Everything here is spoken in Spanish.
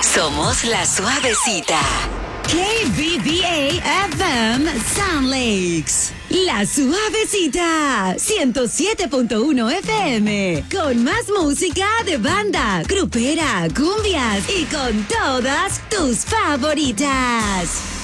Somos la suavecita. KBBA FM Sound Lakes. La suavecita. 107.1 FM. Con más música de banda, grupera, cumbias y con todas tus favoritas.